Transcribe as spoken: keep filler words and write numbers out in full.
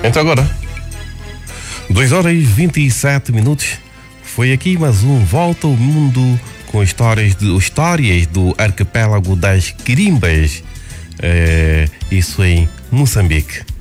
Então agora, duas horas e vinte e sete minutos. Foi aqui mais um Volta ao Mundo com histórias do, histórias do arquipélago das Quirimbas. É, isso em Moçambique.